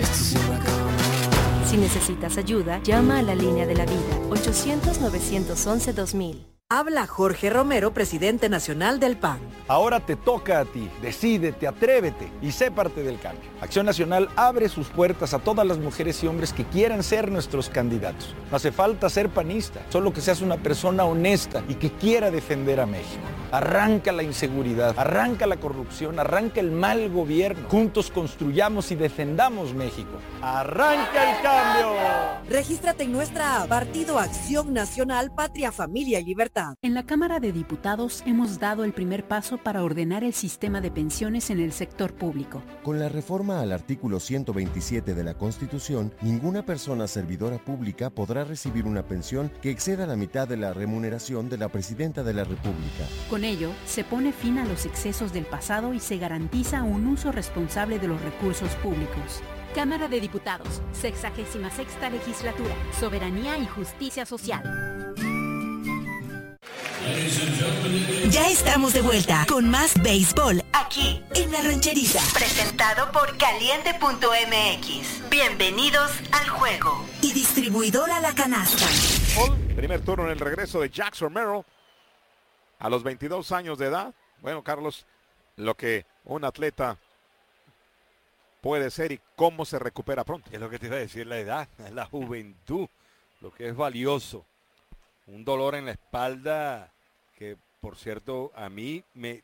Si necesitas ayuda, llama a la línea de la vida, 800-911-2000. Habla Jorge Romero, presidente nacional del PAN. Ahora te toca a ti. Decídete, atrévete y sé parte del cambio. Acción Nacional abre sus puertas a todas las mujeres y hombres que quieran ser nuestros candidatos. No hace falta ser panista, solo que seas una persona honesta y que quiera defender a México. Arranca la inseguridad, arranca la corrupción, arranca el mal gobierno. Juntos construyamos y defendamos México. ¡Arranca el cambio! Regístrate en nuestra app, Partido Acción Nacional, Patria, Familia y Libertad. En la Cámara de Diputados hemos dado el primer paso para ordenar el sistema de pensiones en el sector público. Con la reforma al artículo 127 de la Constitución, ninguna persona servidora pública podrá recibir una pensión que exceda la mitad de la remuneración de la Presidenta de la República. Con ello, se pone fin a los excesos del pasado y se garantiza un uso responsable de los recursos públicos. Cámara de Diputados, 66ª Legislatura, Soberanía y Justicia Social. Ya estamos de vuelta con más béisbol aquí en La Rancherita. Presentado por Caliente.mx. Bienvenidos al juego. Y distribuidora La Canasta. Primer turno en el regreso de Jax Romero a los 22 años de edad. Bueno, Carlos, lo que un atleta puede ser y cómo se recupera pronto. Es lo que te iba a decir, la edad, la juventud, lo que es valioso. Un dolor en la espalda que, por cierto, a mí me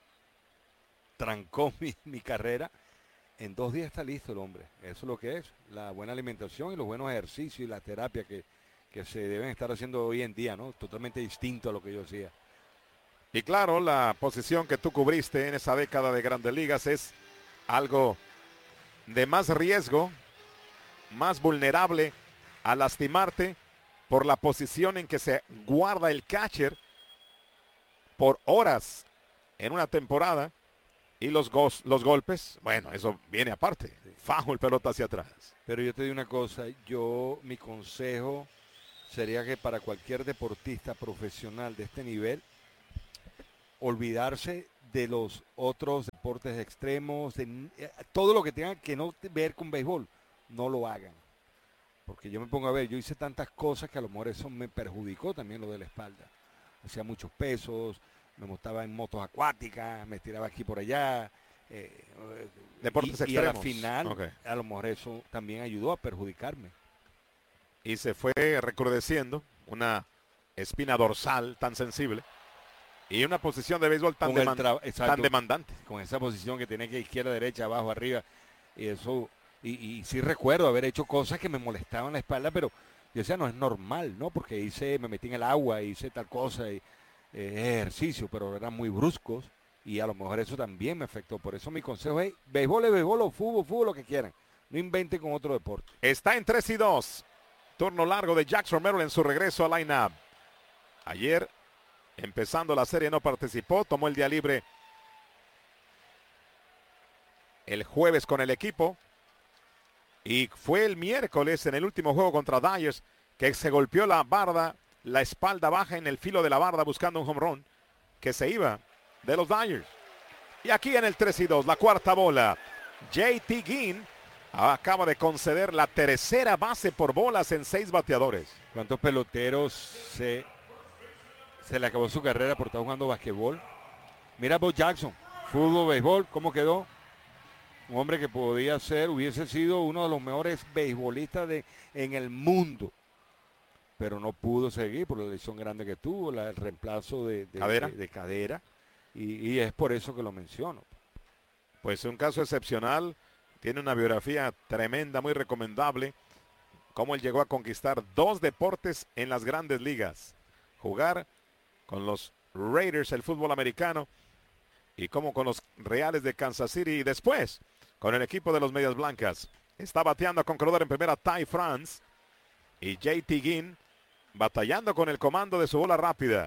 trancó mi carrera. En 2 días está listo el hombre. Eso es lo que es, la buena alimentación y los buenos ejercicios y la terapia que se deben estar haciendo hoy en día, ¿no? Totalmente distinto a lo que yo hacía. Y claro, la posición que tú cubriste en esa década de Grandes Ligas es algo de más riesgo, más vulnerable a lastimarte por la posición en que se guarda el catcher por horas en una temporada y los golpes, bueno, eso viene aparte. Foul, pelota hacia atrás. Pero yo te digo una cosa, mi consejo sería que para cualquier deportista profesional de este nivel, olvidarse de los otros deportes extremos, de todo lo que tenga que no ver con béisbol, no lo hagan. Porque yo me pongo a ver, yo hice tantas cosas que a lo mejor eso me perjudicó también lo de la espalda. Hacía muchos pesos, me montaba en motos acuáticas, me tiraba aquí por allá. Deportes extremos. Y a la final, a lo mejor eso también ayudó a perjudicarme. Y se fue recrudeciendo una espina dorsal tan sensible y una posición de béisbol tan demandante. Con esa posición que tiene que izquierda, derecha, abajo, arriba. Y eso... Y sí recuerdo haber hecho cosas que me molestaban la espalda, pero yo decía, no es normal, ¿no? Porque me metí en el agua, hice tal cosa, y ejercicio, pero eran muy bruscos y a lo mejor eso también me afectó. Por eso mi consejo es, béisbol es béisbol o fútbol, lo que quieran. No inventen con otro deporte. Está en 3-2. Turno largo de Jax Romero en su regreso al line-up. Ayer, empezando la serie, no participó, tomó el día libre el jueves con el equipo. Y fue el miércoles en el último juego contra Dodgers que se golpeó la barda, la espalda baja en el filo de la barda buscando un home run que se iba de los Dodgers. Y aquí en el 3-2, la cuarta bola, J.T. Ginn acaba de conceder la tercera base por bolas en 6 bateadores. ¿Cuántos peloteros se le acabó su carrera por estar jugando basquetbol? Mira Bo Jackson, fútbol, béisbol, ¿cómo quedó? Un hombre que hubiese sido uno de los mejores beisbolistas en el mundo. Pero no pudo seguir por la lesión grande que tuvo, el reemplazo de cadera. Y es por eso que lo menciono. Pues un caso excepcional. Tiene una biografía tremenda, muy recomendable. Cómo él llegó a conquistar 2 deportes en las Grandes Ligas. Jugar con los Raiders, el fútbol americano. Y cómo con los Reales de Kansas City. Y después con el equipo de los Medias Blancas. Está bateando con corredor en primera Ty France. Y J.T. Ginn batallando con el comando de su bola rápida.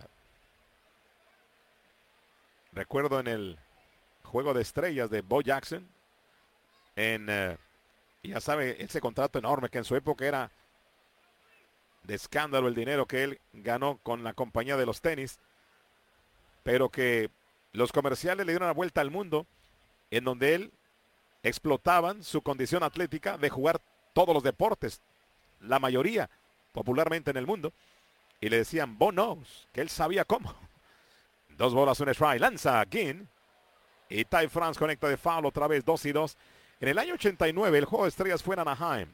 Recuerdo en el juego de estrellas de Bo Jackson. Ya sabe, ese contrato enorme que en su época era de escándalo el dinero que él ganó con la compañía de los tenis. Pero que los comerciales le dieron la vuelta al mundo, en donde él explotaban su condición atlética de jugar todos los deportes, la mayoría, popularmente en el mundo, y le decían bonos, que él sabía cómo. 2 bolas, un strike, lanza Ginn, y Ty France conecta de foul otra vez, 2-2. En el año 89, el juego de estrellas fue en Anaheim,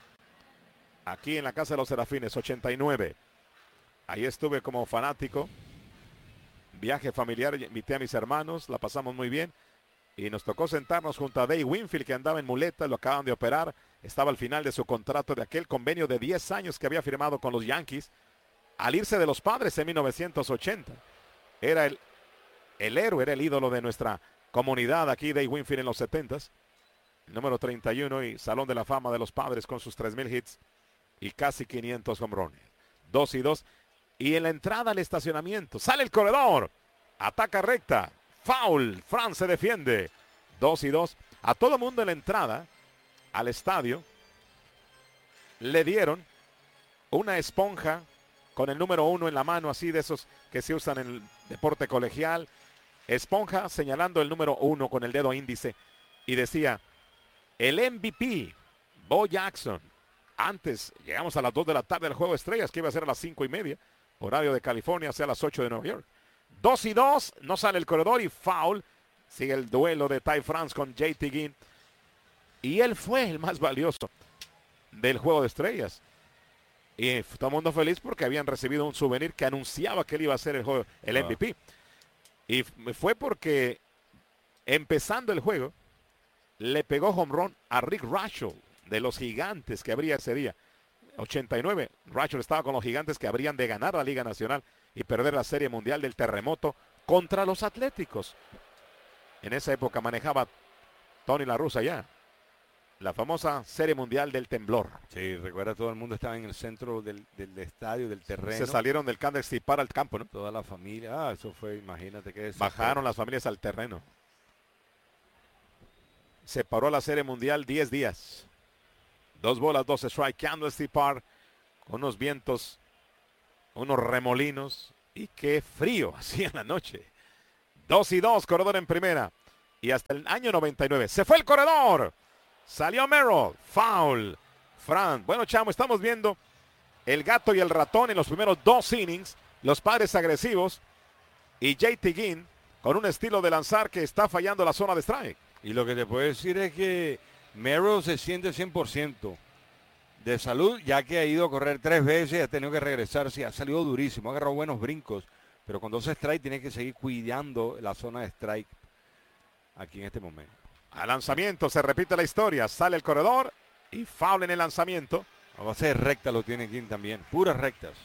aquí en la casa de los Serafines, 89. Ahí estuve como fanático, viaje familiar, invité a mis hermanos, la pasamos muy bien. Y nos tocó sentarnos junto a Dave Winfield, que andaba en muletas, lo acaban de operar. Estaba al final de su contrato de aquel convenio de 10 años que había firmado con los Yankees. Al irse de los Padres en 1980. Era el héroe, era el ídolo de nuestra comunidad aquí, Dave Winfield, en los 70s. Número 31 y Salón de la Fama de los Padres con sus 3,000 hits y casi 500 home runs. 2-2. Y en la entrada al estacionamiento, sale el corredor. Ataca recta. Foul, France se defiende. 2-2. A todo mundo en la entrada al estadio le dieron una esponja con el número 1 en la mano, así de esos que se usan en el deporte colegial. Esponja señalando el número 1 con el dedo índice y decía, el MVP, Bo Jackson. Antes llegamos a las 2 de la tarde del juego de estrellas, que iba a ser a las 5:30, horario de California, sea a las 8 de Nueva York. 2-2, no sale el corredor y foul. Sigue el duelo de Ty France con JT Ginn. Y él fue el más valioso del juego de estrellas. Y todo el mundo feliz porque habían recibido un souvenir que anunciaba que él iba a ser el MVP. Y fue porque empezando el juego le pegó home run a Rick Rachel de los Gigantes que habría ese día. 89, Rachel estaba con los Gigantes que habrían de ganar la Liga Nacional y perder la Serie Mundial del Terremoto contra los Atléticos. En esa época manejaba Tony La Russa ya. La famosa Serie Mundial del Temblor. Sí, recuerda, todo el mundo estaba en el centro del estadio, del terreno. Se salieron del Kansas City para el campo, ¿no? Toda la familia. Eso fue, imagínate que es. Bajaron las familias al terreno. Se paró la Serie Mundial 10 días. 2 bolas, 2 strike. Kansas City Park con unos vientos, unos remolinos y qué frío hacía en la noche. 2-2, corredor en primera. Y hasta el año 99 se fue el corredor. Salió Merrill, foul. Fran, bueno, chamo, estamos viendo el gato y el ratón en los primeros 2 innings. Los Padres agresivos y JT Ginn con un estilo de lanzar que está fallando la zona de strike. Y lo que te puedo decir es que Merrill se siente 100% de salud, ya que ha ido a correr 3 veces, ha tenido que regresarse, ha salido durísimo, ha agarrado buenos brincos, pero con 2 strikes tiene que seguir cuidando la zona de strike aquí en este momento. Al lanzamiento se repite la historia, sale el corredor y foul en el lanzamiento. A base de recta lo tiene Ginn también, puras rectas.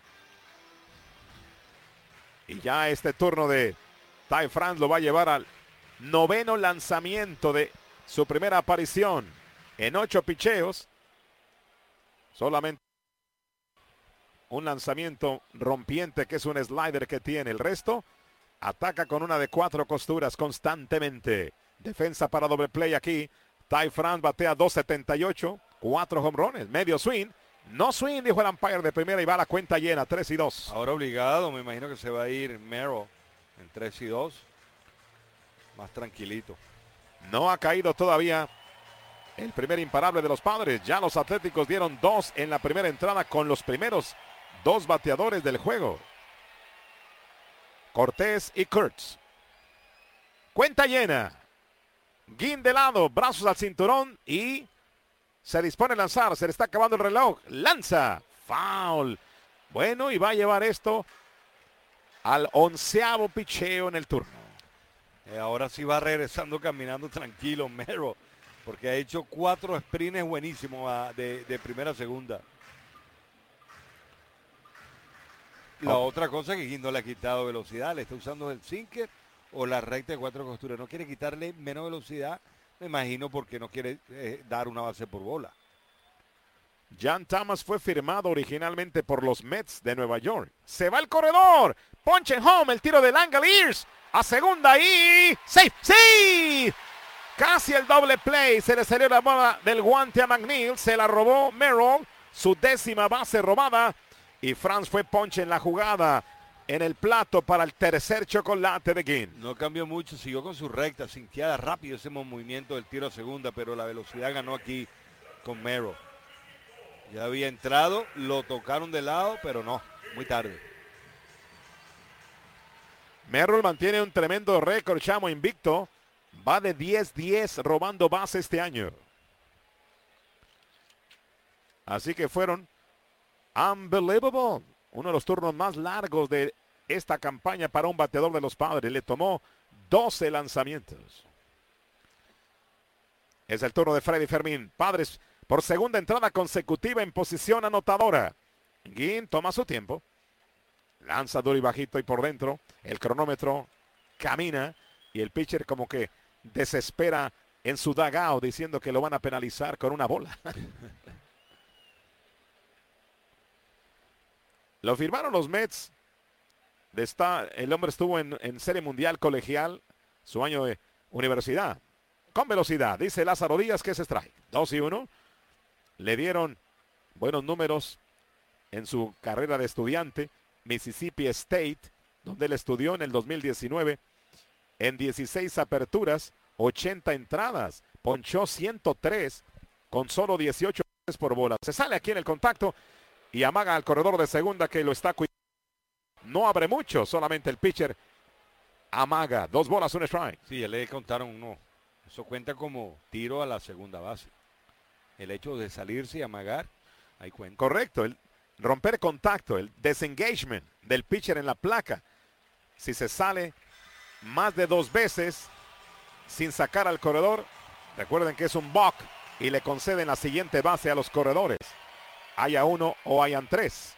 Y ya este turno de Ty France lo va a llevar al 9º lanzamiento de su primera aparición en 8 picheos. Solamente un lanzamiento rompiente que es un slider que tiene. El resto ataca con una de 4 costuras constantemente. Defensa para doble play aquí. Ty France batea 2.78, 4 home runs, medio swing. No swing, dijo el umpire de primera y va a la cuenta llena, 3-2. Ahora obligado, me imagino que se va a ir Merrill en 3-2. Más tranquilito. No ha caído todavía el primer imparable de los Padres. Ya los Atléticos dieron 2 en la primera entrada con los primeros 2 bateadores del juego. Cortés y Kurtz. Cuenta llena. Ginn de lado, brazos al cinturón y se dispone a lanzar. Se le está acabando el reloj. Lanza. Foul. Bueno, y va a llevar esto al 11º picheo en el turno. Ahora sí va regresando caminando tranquilo Merrill, porque ha hecho 4 sprints buenísimos de primera a segunda. La otra cosa es que Ginn no le ha quitado velocidad, le está usando el sinker o la recta de 4 costuras. No quiere quitarle menos velocidad, me imagino, porque no quiere dar una base por bola. Jan Thomas fue firmado originalmente por los Mets de Nueva York. Se va el corredor. Ponche en home, el tiro de Langeliers. A segunda y ¡safe! ¡Sí! Casi el doble play. Se le salió la bola del guante a McNeil. Se la robó Merrill. Su 10ª base robada. Y France fue ponche en la jugada. en el plato para el tercer chocolate de Ginn. No cambió mucho, siguió con su recta, sintiada rápido ese movimiento del tiro a segunda, pero la velocidad ganó aquí con Merrill. Ya había entrado, lo tocaron de lado, pero no, muy tarde. Merrill mantiene un tremendo récord, chamo, invicto. Va de 10-10 robando base este año. Así que fueron unbelievable. Uno de los turnos más largos de esta campaña para un bateador de los Padres. Le tomó 12 lanzamientos. Es el turno de Freddy Fermín. Padres por segunda entrada consecutiva en posición anotadora. Ginn toma su tiempo. Lanza duro y bajito y por dentro. El cronómetro camina y el pitcher como que desespera en su dugout diciendo que lo van a penalizar con una bola. Lo firmaron los Mets. El hombre estuvo en Serie Mundial Colegial, su año de universidad. Con velocidad, dice Lázaro Díaz que se strike. 2-1. Le dieron buenos números en su carrera de estudiante. Mississippi State, donde él estudió en el 2019. En 16 aperturas, 80 entradas. Ponchó 103 con solo 18 por bola. Se sale aquí en el contacto y amaga al corredor de segunda que lo está cuidando. No abre mucho, solamente el pitcher amaga. 2 bolas, 1 strike. Sí, ya le contaron uno. Eso cuenta como tiro a la segunda base. El hecho de salirse y amagar, ahí cuenta. Correcto, el romper contacto, el disengagement del pitcher en la placa. Si se sale más de 2 veces sin sacar al corredor, recuerden que es un balk y le conceden la siguiente base a los corredores. Haya 1 o hayan 3.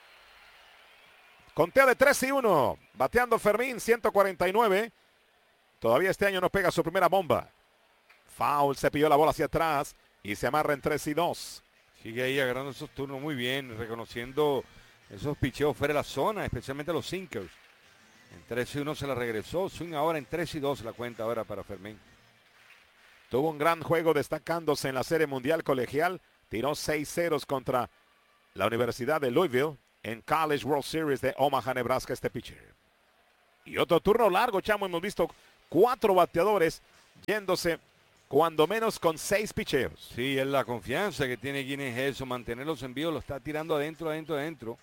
Conteo de 3-1. Bateando Fermín, 149. Todavía este año no pega su primera bomba. Foul, se pilló la bola hacia atrás y se amarra en 3-2. Sigue ahí agarrando esos turnos muy bien, reconociendo esos picheos fuera de la zona, especialmente los sinkers. En 3-1 se la regresó. Swing ahora en 3-2 la cuenta ahora para Fermín. Tuvo un gran juego destacándose en la Serie Mundial Colegial. Tiró 6 ceros contra la Universidad de Louisville en College World Series de Omaha, Nebraska, este pitcher. Y otro turno largo, chamo. Hemos visto 4 bateadores yéndose cuando menos con 6 picheos. Sí, es la confianza que tiene Ginn es eso, mantener los envíos, lo está tirando adentro.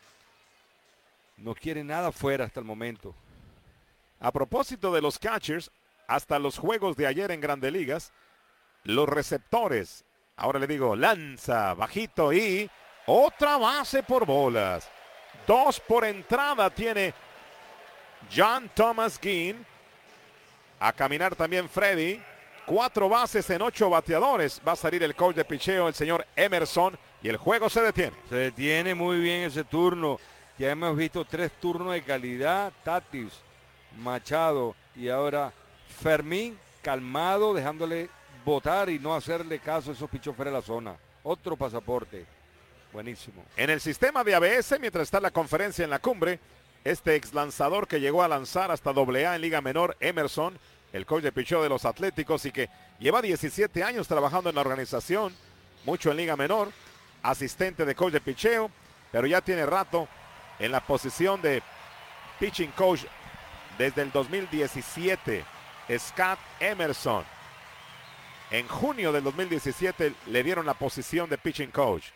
No quiere nada fuera hasta el momento. A propósito de los catchers, hasta los juegos de ayer en Grandes Ligas, los receptores, ahora le digo, lanza, bajito y otra base por bolas. 2 por entrada tiene John Thomas Ginn. A caminar también Freddy. 4 bases en 8 bateadores. Va a salir el coach de picheo, el señor Emerson, y el juego se detiene. Se detiene muy bien ese turno. Ya hemos visto 3 turnos de calidad. Tatis, Machado y ahora Fermín calmado, dejándole botar y no hacerle caso a esos pichos fuera de la zona. Otro pasaporte. Buenísimo. En el sistema de ABS, mientras está la conferencia en la cumbre, este ex lanzador que llegó a lanzar hasta AA en Liga Menor, Emerson, el coach de picheo de los Atléticos y que lleva 17 años trabajando en la organización, mucho en Liga Menor, asistente de coach de picheo, pero ya tiene rato en la posición de pitching coach desde el 2017. Scott Emerson. En junio del 2017 le dieron la posición de pitching coach.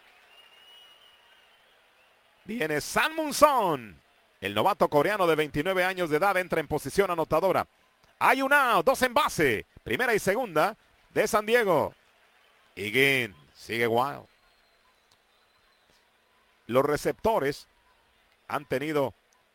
Viene San Munson. El novato coreano de 29 años de edad entra en posición anotadora. Hay un out, 2 en base. Primera y segunda de San Diego. Y Ginn sigue wild. Los receptores han tenido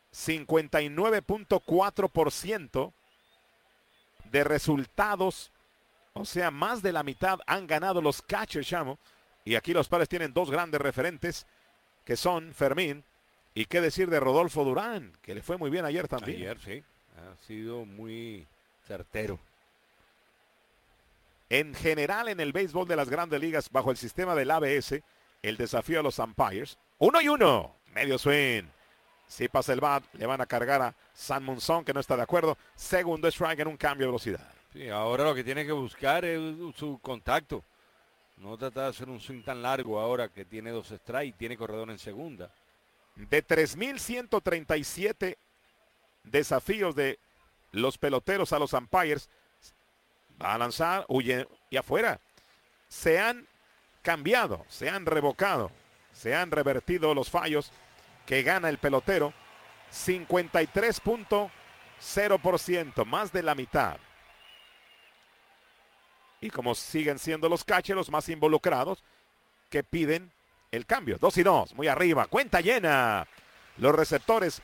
59.4% de resultados. O sea, más de la mitad han ganado los catchers, chamo. Y aquí los Padres tienen 2 grandes referentes, que son Fermín y qué decir de Rodolfo Durán, que le fue muy bien ayer también. Ayer, sí. Ha sido muy certero. En general, en el béisbol de las Grandes Ligas, bajo el sistema del ABS, el desafío a los umpires. 1-1. Medio swing. Si pasa el bat, le van a cargar a San Munson, que no está de acuerdo. Segundo strike en un cambio de velocidad. Sí, ahora lo que tiene que buscar es su contacto. No trata de hacer un swing tan largo ahora que tiene 2 strikes y tiene corredor en segunda. De 3,137 desafíos de los peloteros a los umpires, va a lanzar, huye y afuera. Se han cambiado, se han revocado, se han revertido los fallos que gana el pelotero. 53.0%, más de la mitad. Y como siguen siendo los catchers los más involucrados que piden el cambio. 2-2, muy arriba, cuenta llena. Los receptores,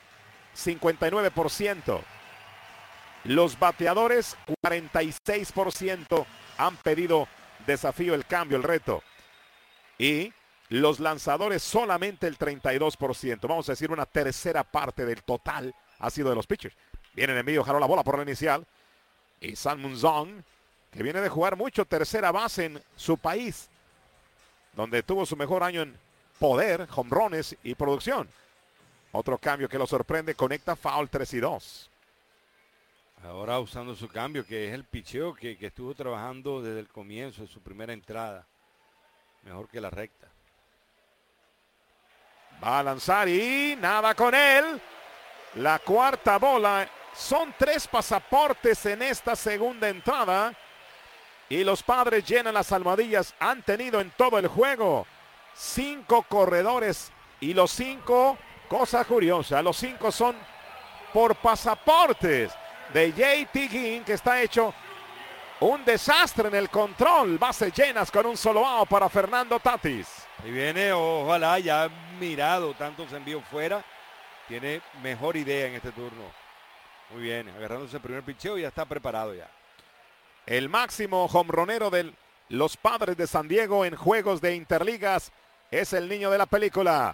59%. Los bateadores, 46% han pedido desafío, el cambio, el reto. Y los lanzadores solamente el 32%. Vamos a decir una tercera parte del total ha sido de los pitchers. Viene el envío, jaló la bola por la inicial. Y San Munzong, que viene de jugar mucho tercera base en su país, donde tuvo su mejor año en poder, jonrones y producción. Otro cambio que lo sorprende, conecta foul 3-2. Ahora usando su cambio, que es el picheo que estuvo trabajando desde el comienzo de su primera entrada. Mejor que la recta. Va a lanzar y nada con él. La cuarta bola. Son 3 pasaportes en esta segunda entrada. Y los Padres llenan las almohadillas. Han tenido en todo el juego 5 corredores. Y los 5, cosa curiosa, los 5 son por pasaportes de JT Ginn, que está hecho un desastre en el control. Bases llenas con un solo out para Fernando Tatis. Y viene, ojalá, ya ha mirado tantos envíos fuera. Tiene mejor idea en este turno. Muy bien, agarrándose el primer picheo y ya está preparado ya. El máximo jonronero de los Padres de San Diego en juegos de interligas es el niño de la película.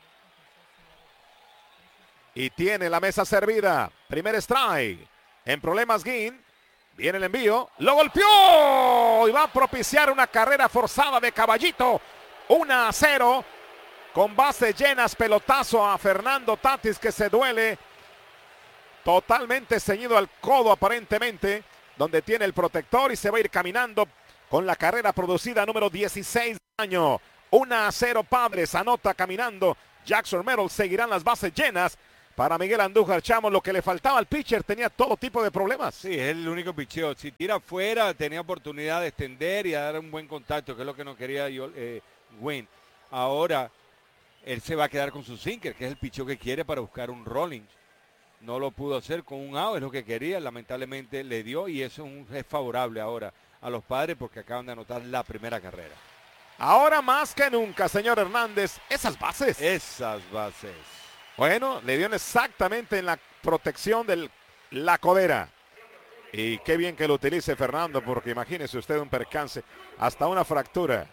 Y tiene la mesa servida. Primer strike. En problemas Ginn. Viene el envío. Lo golpeó. Y va a propiciar una carrera forzada de Caballito. 1-0. Con bases llenas. Pelotazo a Fernando Tatis, que se duele. Totalmente ceñido al codo aparentemente. Donde tiene el protector y se va a ir caminando con la carrera producida número 16 del año. 1-0 Padres. Anota caminando Jackson Merrill. Seguirán las bases llenas para Miguel Andújar. Chamo, lo que le faltaba al pitcher, tenía todo tipo de problemas. Sí, es el único picheo. Si tira afuera, tenía oportunidad de extender y dar un buen contacto, que es lo que no quería Wynn. Ahora, él se va a quedar con su sinker, que es el picheo que quiere para buscar un rolling. No lo pudo hacer con un out, es lo que quería. Lamentablemente le dio y eso es favorable ahora a los Padres porque acaban de anotar la primera carrera. Ahora más que nunca, señor Hernández, esas bases. Esas bases. Bueno, le dio exactamente en la protección de la codera. Y qué bien que lo utilice Fernando, porque imagínese usted un percance, hasta una fractura.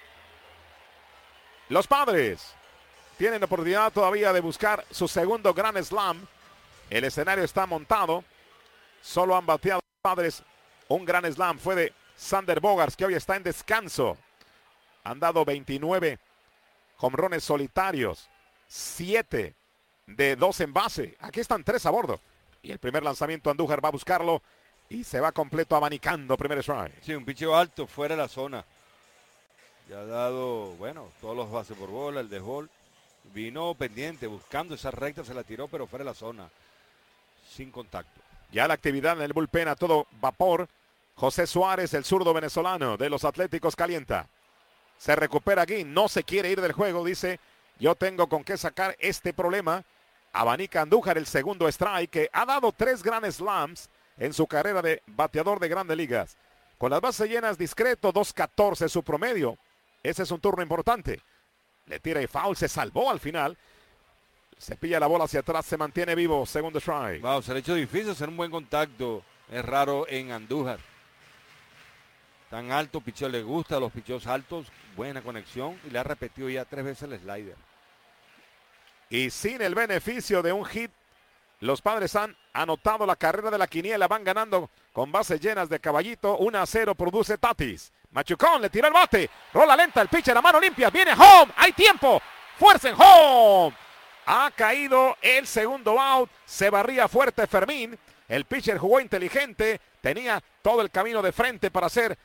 Los Padres tienen oportunidad todavía de buscar su segundo Grand Slam. El escenario está montado. Solo han bateado los Padres un Grand Slam. Fue de Sander Bogaerts, que hoy está en descanso. Han dado 29 jonrones solitarios. 7 de 2 en base. Aquí están 3 a bordo. Y el primer lanzamiento Andújar va a buscarlo. Y se va completo abanicando primer strike. Sí, un picheo alto fuera de la zona. Ya ha dado, bueno, todos los bases por bola, el desbol. Vino pendiente, buscando esa recta, se la tiró, pero fuera de la zona. Sin contacto. Ya la actividad en el bullpen a todo vapor. José Suárez, el zurdo venezolano de los Atléticos, calienta. Se recupera aquí, no se quiere ir del juego, dice, yo tengo con qué sacar este problema. Abanica Andújar el segundo strike, que ha dado 3 Grand Slams en su carrera de bateador de Grandes Ligas. Con las bases llenas, discreto, 2.14 su promedio. Ese es un turno importante. Le tira y foul, se salvó al final. Se pilla la bola hacia atrás, se mantiene vivo, segundo strike. Wow, se le ha hecho difícil hacer un buen contacto. Es raro en Andújar. Tan alto, picheo le gusta, los picheos altos, buena conexión. Y le ha repetido ya 3 veces el slider. Y sin el beneficio de un hit, los Padres han anotado la carrera de la quiniela. Van ganando con bases llenas de Caballito. 1-0 produce Tatis. Machucón le tiró el bate. Rola lenta el pitcher a mano limpia. Viene home. Hay tiempo. Fuerza en home. Ha caído el segundo out. Se barría fuerte Fermín. El pitcher jugó inteligente. Tenía todo el camino de frente para hacer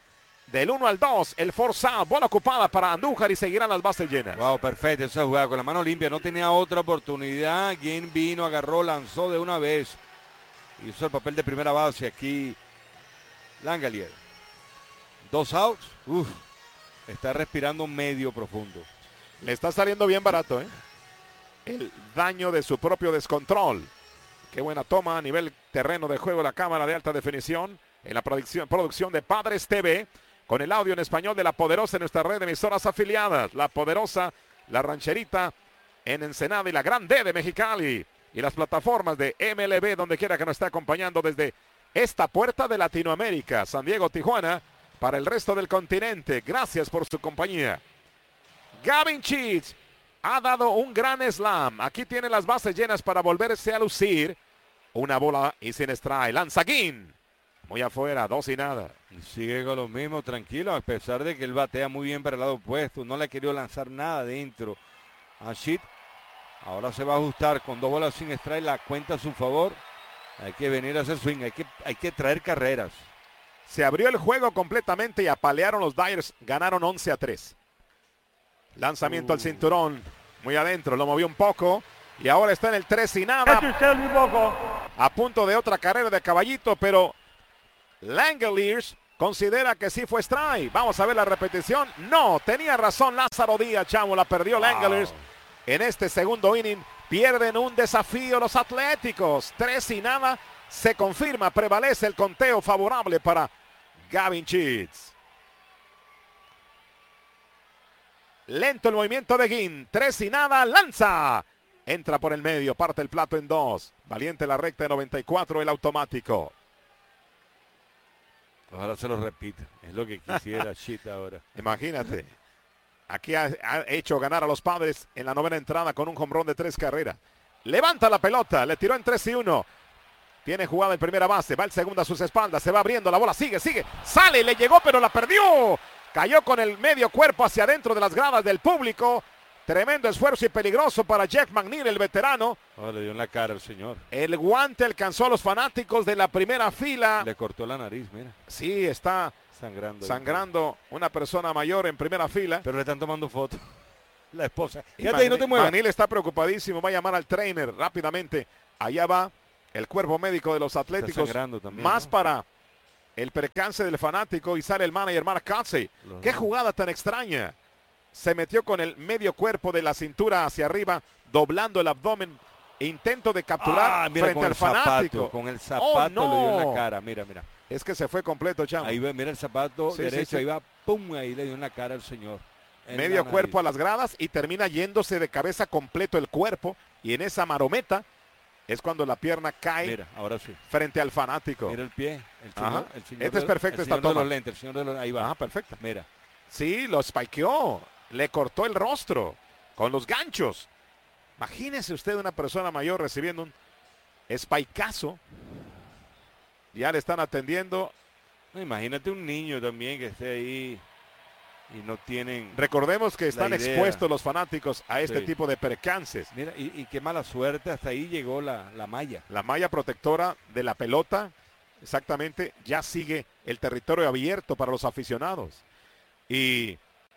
Del 1 al 2, el force out, bola ocupada para Andújar y seguirán las bases llenas. Wow, perfecto esa jugada con la mano limpia, no tenía otra oportunidad. Quien vino, agarró, lanzó de una vez. Hizo el papel de primera base aquí Langelier. 2 outs, está respirando medio profundo. Le está saliendo bien barato, ¿eh? El daño de su propio descontrol. Qué buena toma a nivel terreno de juego la cámara de alta definición en la producción de Padres TV. Con el audio en español de La Poderosa en nuestra red de emisoras afiliadas. La Poderosa, La Rancherita en Ensenada y la Gran D de Mexicali. Y las plataformas de MLB, donde quiera que nos esté acompañando desde esta puerta de Latinoamérica. San Diego, Tijuana, para el resto del continente. Gracias por su compañía. Gavin Sheets ha dado un gran slam. Aquí tiene las bases llenas para volverse a lucir. Una bola y sin strike. Lanza Guin. Muy afuera, 2 y nada. Y sigue con lo mismo, tranquilo, a pesar de que él batea muy bien para el lado opuesto. No le ha querido lanzar nada dentro a Sheet. Ahora se va a ajustar con 2 bolas sin strike, la cuenta a su favor. Hay que venir a hacer swing, hay que traer carreras. Se abrió el juego completamente y apalearon los Dyers. Ganaron 11-3. Lanzamiento al cinturón, muy adentro, lo movió un poco. Y ahora está en el 3 y nada. A punto de otra carrera de caballito, pero Langeliers considera que sí fue strike. Vamos a ver la repetición. No, tenía razón Lázaro Díaz, chamo, la perdió Langeliers. En este segundo inning pierden un desafío los Atléticos. 3 y nada, se confirma, prevalece el conteo favorable para Gavin Sheets. Lento el movimiento de Guin, 3 y nada, lanza. Entra por el medio, parte el plato en 2. Valiente la recta de 94, el automático. Ojalá se lo repita. Es lo que quisiera Sheet ahora. Imagínate. Aquí ha hecho ganar a los Padres en la 9ª entrada con un home run de 3 carreras. Levanta la pelota, le tiró en 3 y 1. Tiene jugada en primera base, va el segundo a sus espaldas, se va abriendo, la bola sigue, sale, le llegó pero la perdió. Cayó con el medio cuerpo hacia adentro de las gradas del público. Tremendo esfuerzo y peligroso para Jeff McNeil, el veterano. Le dio en la cara al señor. El guante alcanzó a los fanáticos de la primera fila. Le cortó la nariz, mira. Sí, está sangrando una persona mayor en primera fila. Pero le están tomando fotos. La esposa. Fíjate, no te muevas. McNeil está preocupadísimo, va a llamar al trainer rápidamente. Allá va el cuerpo médico de los Atléticos. También, más ¿no? Para el percance del fanático y sale el manager Mark Casey. Qué jugada tan extraña. Se metió con el medio cuerpo de la cintura hacia arriba, doblando el abdomen. Intento de capturar frente al fanático. Con el zapato le dio en la cara. Mira. Es que se fue completo, chamo. Ahí va, mira el zapato derecho, ahí va, pum, ahí le dio en la cara al señor. Medio cuerpo a las gradas y termina yéndose de cabeza completo el cuerpo. Y en esa marometa es cuando la pierna cae. Mira, ahora sí. Frente al fanático. Mira el pie. El señor este es perfecto, esta toma. De los lentes, el señor de los, ahí va. Perfecto. Mira. Sí, lo spikeó. Le cortó el rostro con los ganchos. Imagínese usted una persona mayor recibiendo un spikeazo. Ya le están atendiendo. No, imagínate un niño también que esté ahí y no tienen. Recordemos que están expuestos los fanáticos a este tipo de percances. Mira, y qué mala suerte, hasta ahí llegó la malla. La malla protectora de la pelota, exactamente, ya sigue el territorio abierto para los aficionados. Y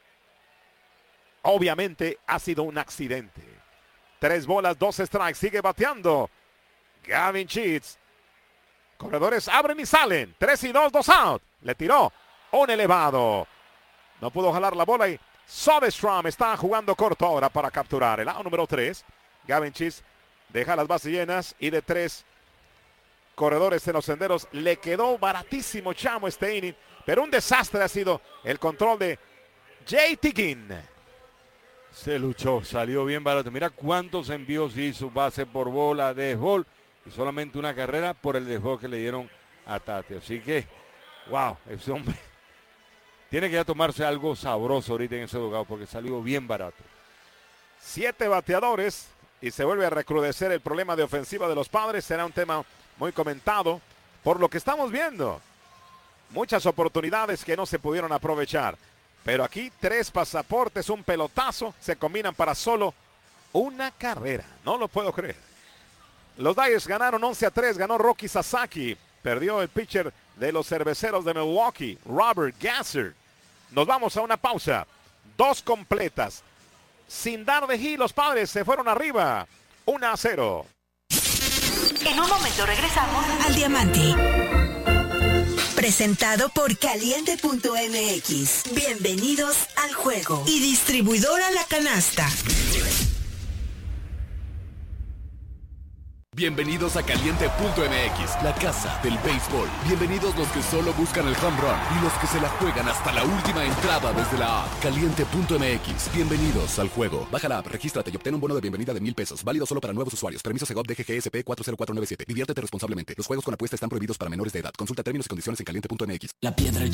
obviamente ha sido un accidente. 3 bolas, 2 strikes, sigue bateando Gavin Sheets. Corredores abren y salen. 3 y 2, 2 out. Le tiró un elevado. No pudo jalar la bola y Soderstrom está jugando corto ahora para capturar el out número 3. Gavin Sheets deja las bases llenas y de 3 corredores en los senderos. Le quedó baratísimo, chamo, este inning. Pero un desastre ha sido el control de JT Guin. Se luchó, salió bien barato. Mira cuántos envíos hizo, base por bola, desbol. Y solamente una carrera por el desbol que le dieron a Tate. Así que, wow, ese hombre tiene que ya tomarse algo sabroso ahorita en ese dugout porque salió bien barato. 7 bateadores y se vuelve a recrudecer el problema de ofensiva de los Padres. Será un tema muy comentado por lo que estamos viendo. Muchas oportunidades que no se pudieron aprovechar. Pero aquí 3 pasaportes, un pelotazo, se combinan para solo una carrera. No lo puedo creer. Los Dyers ganaron 11-3, ganó Rocky Sasaki. Perdió el pitcher de los Cerveceros de Milwaukee, Robert Gasser. Nos vamos a una pausa. 2 completas. Sin dar de Gil, los Padres se fueron arriba. 1-0. En un momento regresamos al Diamante. Presentado por Caliente.mx. Bienvenidos al juego. Y distribuidora La Canasta. Bienvenidos a Caliente.mx, la casa del béisbol. Bienvenidos los que solo buscan el home run y los que se la juegan hasta la última entrada desde la app. Caliente.mx, bienvenidos al juego. Baja la app, regístrate y obtén un bono de bienvenida de $1,000. Válido solo para nuevos usuarios. Permiso Segov DGGSP 40497. Diviértete responsablemente. Los juegos con apuesta están prohibidos para menores de edad. Consulta términos y condiciones en Caliente.mx. La piedra